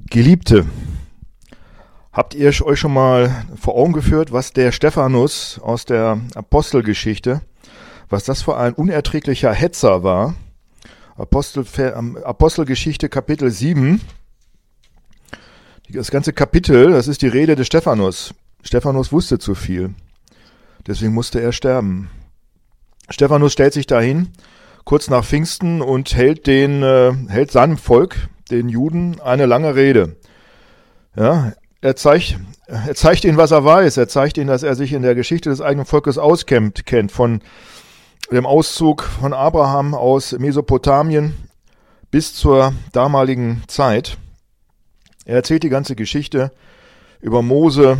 Geliebte, habt ihr euch schon mal vor Augen geführt, was der Stephanus aus der Apostelgeschichte, was das für ein unerträglicher Hetzer war? Apostelgeschichte Kapitel 7, das ganze Kapitel, das ist die Rede des Stephanus. Stephanus wusste zu viel, deswegen musste er sterben. Stephanus stellt sich dahin, kurz nach Pfingsten, und hält seinem Volk, den Juden, eine lange Rede. Ja, er zeigt ihnen, was er weiß. Er zeigt ihnen, dass er sich in der Geschichte des eigenen Volkes kennt, von dem Auszug von Abraham aus Mesopotamien bis zur damaligen Zeit. Er erzählt die ganze Geschichte über Mose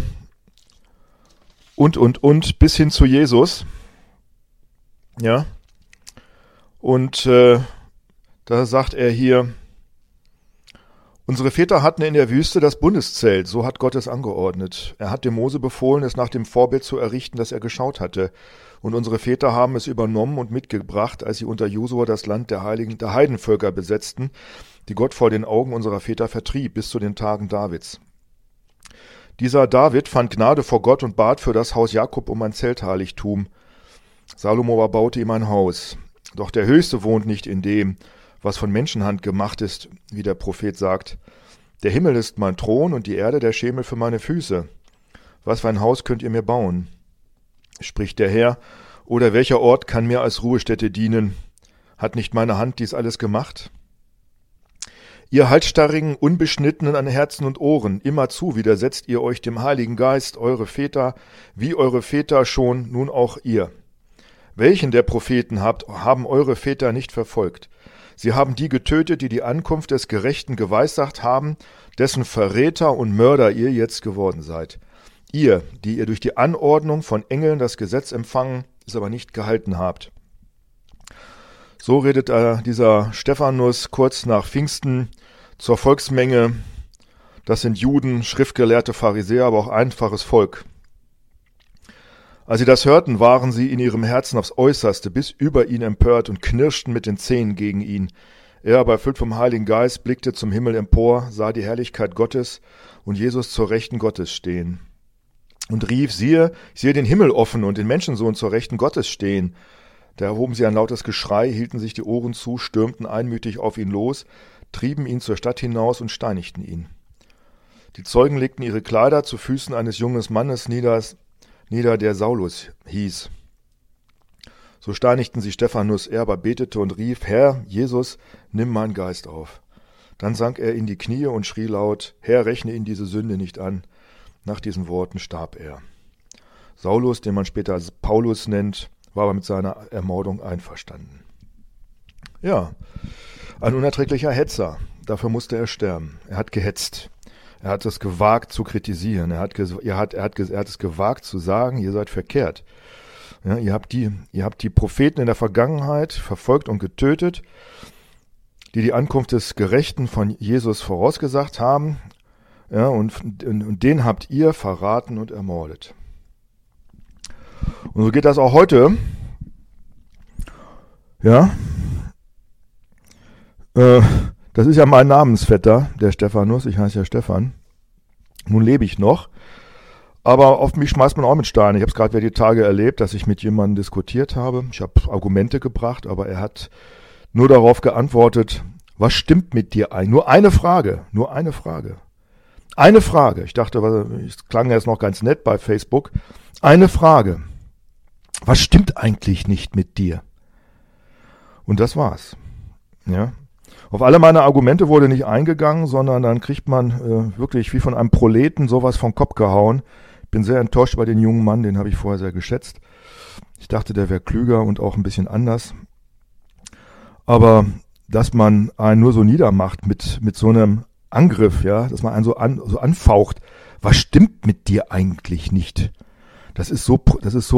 und bis hin zu Jesus. Ja. Und da sagt er hier: Unsere Väter hatten in der Wüste das Bundeszelt, so hat Gott es angeordnet. Er hat dem Mose befohlen, es nach dem Vorbild zu errichten, das er geschaut hatte. Und unsere Väter haben es übernommen und mitgebracht, als sie unter Josua das Land der Heidenvölker besetzten, die Gott vor den Augen unserer Väter vertrieb, bis zu den Tagen Davids. Dieser David fand Gnade vor Gott und bat für das Haus Jakob um ein Zeltheiligtum. Salomo aber baute ihm ein Haus. Doch der Höchste wohnt nicht in dem, was von Menschenhand gemacht ist, wie der Prophet sagt. Der Himmel ist mein Thron und die Erde der Schemel für meine Füße. Was für ein Haus könnt ihr mir bauen? Spricht der Herr, oder welcher Ort kann mir als Ruhestätte dienen? Hat nicht meine Hand dies alles gemacht? Ihr halsstarrigen, unbeschnittenen an Herzen und Ohren, immerzu widersetzt ihr euch dem Heiligen Geist, eure Väter, wie eure Väter schon, nun auch ihr. Welchen der Propheten haben eure Väter nicht verfolgt? Sie haben die getötet, die die Ankunft des Gerechten geweissagt haben, dessen Verräter und Mörder ihr jetzt geworden seid. Ihr, die ihr durch die Anordnung von Engeln das Gesetz empfangen, es aber nicht gehalten habt. So redet dieser Stephanus kurz nach Pfingsten zur Volksmenge. Das sind Juden, schriftgelehrte Pharisäer, aber auch einfaches Volk. Als sie das hörten, waren sie in ihrem Herzen aufs Äußerste bis über ihn empört und knirschten mit den Zähnen gegen ihn. Er aber, erfüllt vom Heiligen Geist, blickte zum Himmel empor, sah die Herrlichkeit Gottes und Jesus zur Rechten Gottes stehen. Und rief: Siehe, ich sehe den Himmel offen und den Menschensohn zur Rechten Gottes stehen. Da erhoben sie ein lautes Geschrei, hielten sich die Ohren zu, stürmten einmütig auf ihn los, trieben ihn zur Stadt hinaus und steinigten ihn. Die Zeugen legten ihre Kleider zu Füßen eines jungen Mannes nieder, der Saulus hieß. So steinigten sie Stephanus, er aber betete und rief: Herr, Jesus, nimm meinen Geist auf. Dann sank er in die Knie und schrie laut: Herr, rechne ihn diese Sünde nicht an. Nach diesen Worten starb er. Saulus, den man später Paulus nennt, war aber mit seiner Ermordung einverstanden. Ja, ein unerträglicher Hetzer. Dafür musste er sterben. Er hat gehetzt. Er hat es gewagt zu kritisieren. Er hat es gewagt zu sagen: Ihr seid verkehrt. Ja, ihr habt die Propheten in der Vergangenheit verfolgt und getötet, die Ankunft des Gerechten von Jesus vorausgesagt haben. Ja, und den habt ihr verraten und ermordet. Und so geht das auch heute. Ja. Das ist ja mein Namensvetter, der Stephanus. Ich heiße ja Stefan. Nun lebe ich noch. Aber auf mich schmeißt man auch mit Steinen. Ich habe es gerade die Tage erlebt, dass ich mit jemandem diskutiert habe. Ich habe Argumente gebracht, aber er hat nur darauf geantwortet: Was stimmt mit dir ein? Nur eine Frage. Eine Frage. Ich dachte, es klang jetzt noch ganz nett bei Facebook. Eine Frage. Was stimmt eigentlich nicht mit dir? Und das war's. Ja. Auf alle meine Argumente wurde nicht eingegangen, sondern dann kriegt man wirklich wie von einem Proleten sowas vom Kopf gehauen. Ich bin sehr enttäuscht über den jungen Mann, den habe ich vorher sehr geschätzt. Ich dachte, der wäre klüger und auch ein bisschen anders. Aber dass man einen nur so niedermacht mit so einem Angriff, ja, dass man einen so anfaucht: Was stimmt mit dir eigentlich nicht? Das ist so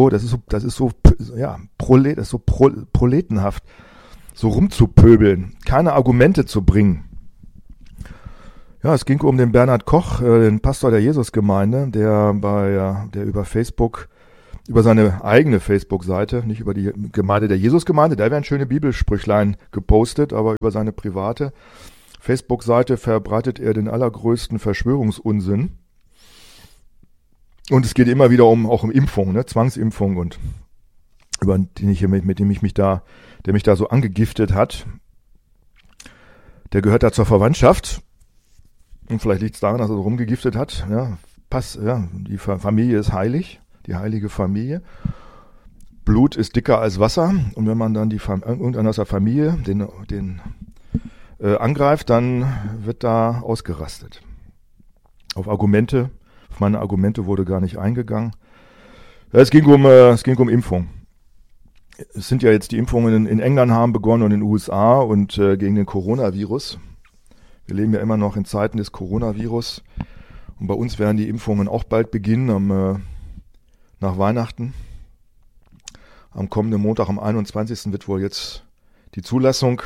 proletenhaft, so rumzupöbeln, keine Argumente zu bringen. Ja, es ging um den Bernhard Koch, den Pastor der Jesusgemeinde, der über Facebook, über seine eigene Facebook-Seite, nicht über die Gemeinde der Jesusgemeinde, da werden schöne Bibelsprüchlein gepostet, aber über seine private Facebook-Seite verbreitet er den allergrößten Verschwörungsunsinn. Und es geht immer wieder auch um Impfung, ne? Zwangsimpfung und der mich da so angegiftet hat. Der gehört da zur Verwandtschaft. Und vielleicht liegt es daran, dass er so rumgegiftet hat. Ja, die Familie ist heilig, die heilige Familie. Blut ist dicker als Wasser. Und wenn man dann irgendeiner aus der Familie den angreift, dann wird da ausgerastet. Auf meine Argumente wurde gar nicht eingegangen. Es ging um Impfung. Es sind ja jetzt die Impfungen in England haben begonnen und in den USA und gegen den Coronavirus. Wir leben ja immer noch in Zeiten des Coronavirus. Und bei uns werden die Impfungen auch bald beginnen, nach Weihnachten. Am kommenden Montag, am 21. wird wohl jetzt die Zulassung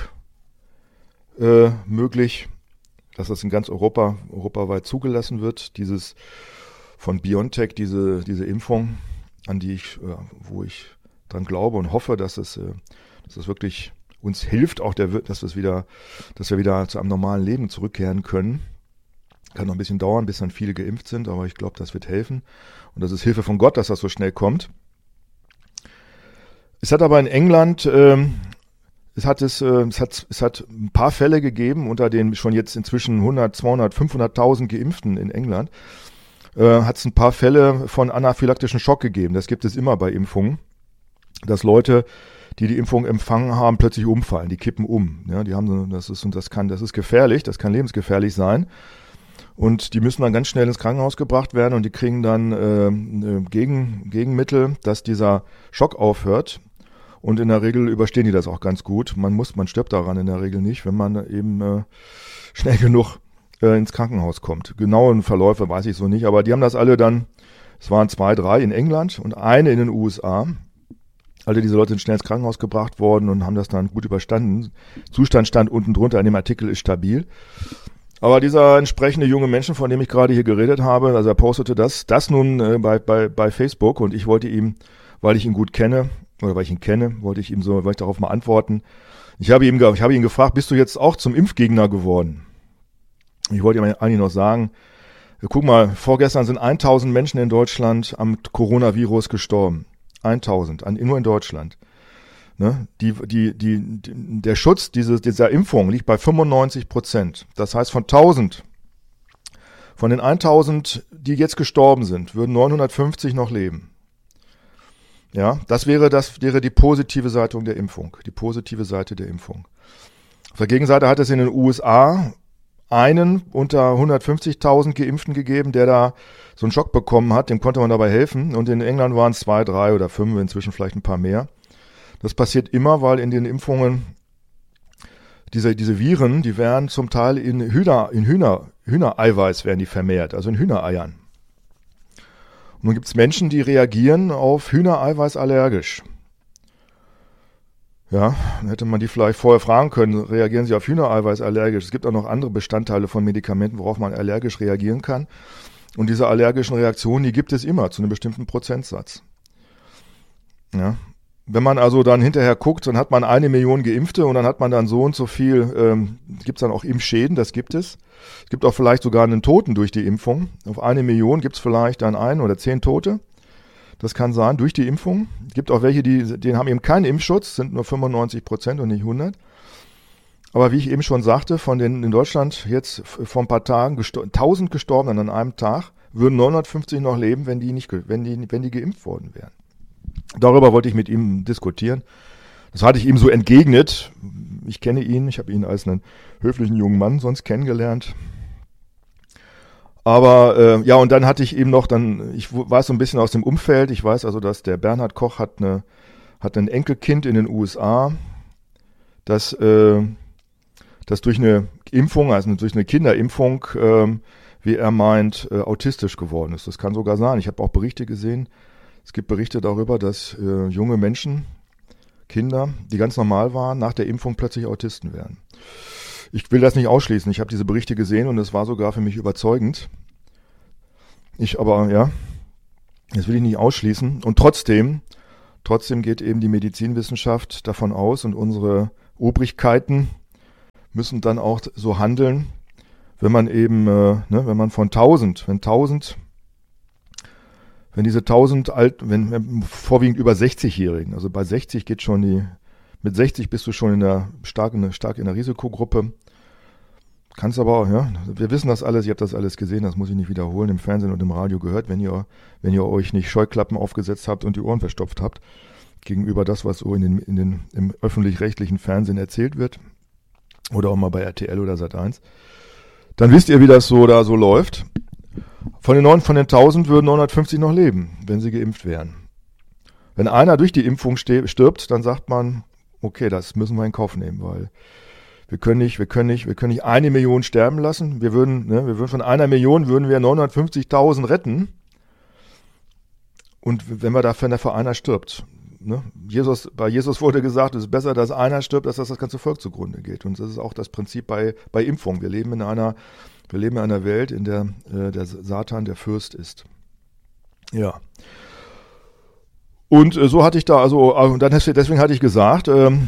möglich, dass das in ganz europaweit zugelassen wird. Dieses von BioNTech, diese Impfung, wo ich dran glaube und hoffe, dass es wirklich uns hilft, auch dass wir wieder zu einem normalen Leben zurückkehren können. Kann noch ein bisschen dauern, bis dann viele geimpft sind, aber ich glaube, das wird helfen. Und das ist Hilfe von Gott, dass das so schnell kommt. Es hat aber in England, es hat ein paar Fälle gegeben unter den schon jetzt inzwischen 100, 200, 500.000 Geimpften in England. Hat es ein paar Fälle von anaphylaktischen Schock gegeben. Das gibt es immer bei Impfungen, dass Leute, die Impfung empfangen haben, plötzlich umfallen, die kippen um. Ja, das ist gefährlich, das kann lebensgefährlich sein. Und die müssen dann ganz schnell ins Krankenhaus gebracht werden und die kriegen dann Gegenmittel, dass dieser Schock aufhört. Und in der Regel überstehen die das auch ganz gut. Man stirbt daran in der Regel nicht, wenn man eben schnell genug ins Krankenhaus kommt. Genauen Verläufe weiß ich so nicht, aber die haben das alle dann, es waren 2, 3 in England und eine in den USA. Alle diese Leute sind schnell ins Krankenhaus gebracht worden und haben das dann gut überstanden. Zustand stand unten drunter, in dem Artikel ist stabil. Aber dieser entsprechende junge Mensch, von dem ich gerade hier geredet habe, also er postete das nun bei Facebook und ich wollte ihm, weil ich ihn gut kenne, oder weil ich ihn kenne, wollte ich darauf mal antworten. Ich habe ihn gefragt, bist du jetzt auch zum Impfgegner geworden? Ich wollte ihm eigentlich noch sagen, guck mal, vorgestern sind 1000 Menschen in Deutschland am Coronavirus gestorben. 1000, nur in Deutschland. Ne? Der Schutz dieser Impfung liegt bei 95%. Das heißt, von den 1000, die jetzt gestorben sind, würden 950 noch leben. Ja, das wäre die positive Seite der Impfung. Die positive Seite der Impfung. Auf der Gegenseite hat es in den USA einen unter 150.000 Geimpften gegeben, der da so einen Schock bekommen hat, dem konnte man dabei helfen. Und in England waren es 2, 3 oder 5, inzwischen vielleicht ein paar mehr. Das passiert immer, weil in den Impfungen diese Viren, die werden zum Teil in Hühnereiweiß werden die vermehrt, also in Hühnereiern. Und nun gibt es Menschen, die reagieren auf Hühnereiweiß allergisch. Ja, dann hätte man die vielleicht vorher fragen können, reagieren sie auf Hühnereiweiß allergisch? Es gibt auch noch andere Bestandteile von Medikamenten, worauf man allergisch reagieren kann. Und diese allergischen Reaktionen, die gibt es immer zu einem bestimmten Prozentsatz. Ja. Wenn man also dann hinterher guckt, dann hat man 1 Million Geimpfte und dann hat man dann so und so viel, gibt es dann auch Impfschäden, das gibt es. Es gibt auch vielleicht sogar einen Toten durch die Impfung. Auf 1 Million gibt es vielleicht dann 1 oder 10 Tote. Das kann sein, durch die Impfung. Es gibt auch welche, die haben eben keinen Impfschutz, sind nur 95% und nicht 100. Aber wie ich eben schon sagte, von den in Deutschland jetzt vor ein paar Tagen 1000 Gestorbenen an einem Tag, würden 950 noch leben, wenn die geimpft worden wären. Darüber wollte ich mit ihm diskutieren. Das hatte ich ihm so entgegnet. Ich kenne ihn, ich habe ihn als einen höflichen jungen Mann sonst kennengelernt. Aber ja, und dann hatte ich eben noch, ich weiß so ein bisschen aus dem Umfeld, ich weiß also, dass der Bernhard Koch hat ein Enkelkind in den USA, das durch eine Impfung, also durch eine Kinderimpfung, wie er meint, autistisch geworden ist. Das kann sogar sein. Ich habe auch Berichte gesehen. Es gibt Berichte darüber, dass junge Menschen, Kinder, die ganz normal waren, nach der Impfung plötzlich Autisten werden. Ich will das nicht ausschließen. Ich habe diese Berichte gesehen und es war sogar für mich überzeugend. Das will ich nicht ausschließen. Und trotzdem geht eben die Medizinwissenschaft davon aus und unsere Obrigkeiten, müssen dann auch so handeln, wenn man eben, wenn man von 1000, wenn diese 1000 wenn vorwiegend über 60-Jährigen, also bei 60 geht schon mit 60 bist du schon stark in der Risikogruppe. Kannst aber auch, ja, wir wissen das alles, ich habe das alles gesehen, das muss ich nicht wiederholen, im Fernsehen und im Radio gehört, wenn ihr euch nicht Scheuklappen aufgesetzt habt und die Ohren verstopft habt, gegenüber das, was so im öffentlich-rechtlichen Fernsehen erzählt wird, oder auch mal bei RTL oder Sat.1, dann wisst ihr, wie das so da so läuft. Von den 1000 würden 950 noch leben, wenn sie geimpft wären. Wenn einer durch die Impfung stirbt, dann sagt man, okay, das müssen wir in Kauf nehmen, weil wir können nicht 1 Million sterben lassen. Wir würden von 1 Million würden wir 950.000 retten. Und wenn davor einer stirbt, ne? Bei Jesus wurde gesagt, es ist besser, dass einer stirbt, als dass das ganze Volk zugrunde geht. Und das ist auch das Prinzip bei Impfung. Wir leben in einer Welt, in der der Satan der Fürst ist. Ja. Und so hatte ich da, deswegen hatte ich gesagt,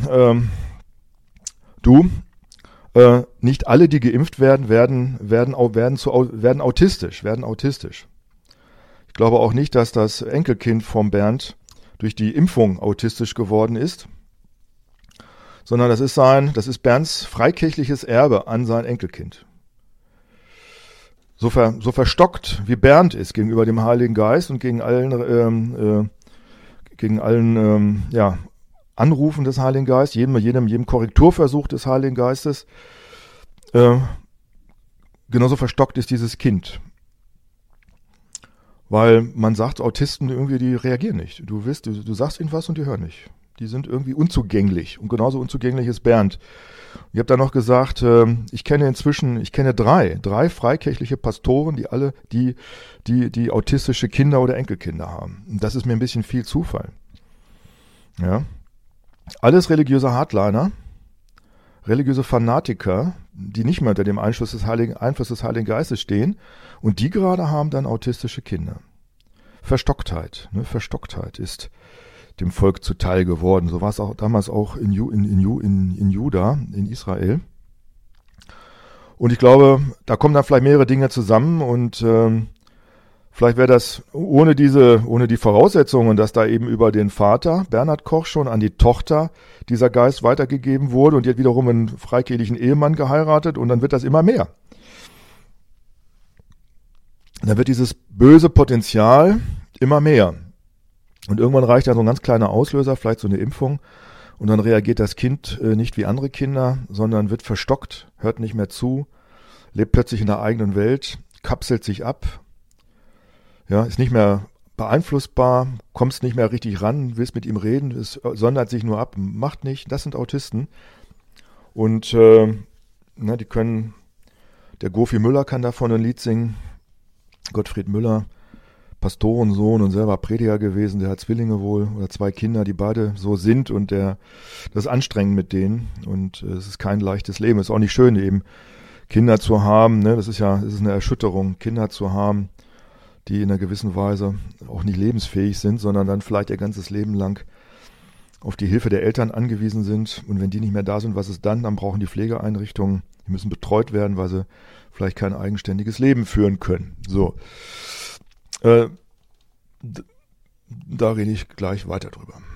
nicht alle, die geimpft werden autistisch. Ich glaube auch nicht, dass das Enkelkind vom Bernd durch die Impfung autistisch geworden ist, sondern das ist Bernds freikirchliches Erbe an sein Enkelkind. So verstockt wie Bernd ist gegenüber dem Heiligen Geist und gegen allen Anrufen des Heiligen Geistes, jedem Korrekturversuch des Heiligen Geistes, genauso verstockt ist dieses Kind. Weil man sagt, Autisten irgendwie, die reagieren nicht. Du sagst ihnen was und die hören nicht. Die sind irgendwie unzugänglich. Und genauso unzugänglich ist Bernd. Ich habe da noch gesagt, ich kenne drei freikirchliche Pastoren, die autistische Kinder oder Enkelkinder haben. Und das ist mir ein bisschen viel Zufall. Ja. Alles religiöse Hardliner, religiöse Fanatiker, die nicht mehr unter dem Einfluss des Heiligen Geistes stehen, und die gerade haben dann autistische Kinder. Verstocktheit ist dem Volk zuteil geworden. So war es auch damals auch in Juda, in Israel. Und ich glaube, da kommen dann vielleicht mehrere Dinge zusammen und vielleicht wäre das ohne die Voraussetzungen, dass da eben über den Vater, Bernhard Koch, schon an die Tochter dieser Geist weitergegeben wurde und die hat wiederum einen freikirchlichen Ehemann geheiratet und dann wird das immer mehr. Und dann wird dieses böse Potenzial immer mehr. Und irgendwann reicht dann so ein ganz kleiner Auslöser, vielleicht so eine Impfung, und dann reagiert das Kind nicht wie andere Kinder, sondern wird verstockt, hört nicht mehr zu, lebt plötzlich in der eigenen Welt, kapselt sich ab, ja, ist nicht mehr beeinflussbar, kommst nicht mehr richtig ran, willst mit ihm reden, es sondert sich nur ab, macht nicht. Das sind Autisten. Und die können, der Gofi Müller kann davon ein Lied singen, Gottfried Müller, Pastorensohn und selber Prediger gewesen, der hat Zwillinge wohl oder 2 Kinder, die beide so sind, und das ist anstrengend mit denen und es ist kein leichtes Leben. Es ist auch nicht schön, eben Kinder zu haben, ne? Das ist eine Erschütterung, Kinder zu haben, die in einer gewissen Weise auch nicht lebensfähig sind, sondern dann vielleicht ihr ganzes Leben lang auf die Hilfe der Eltern angewiesen sind. Und wenn die nicht mehr da sind, was ist dann? Dann brauchen die Pflegeeinrichtungen, die müssen betreut werden, weil sie vielleicht kein eigenständiges Leben führen können. So, da rede ich gleich weiter drüber.